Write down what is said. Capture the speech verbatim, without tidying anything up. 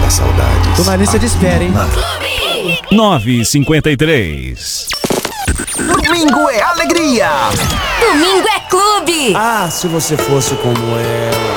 matar saudades. Tô na lista de espera, hein? nove e cinquenta e três. Domingo é alegria. Domingo é clube. Ah, se você fosse como ela.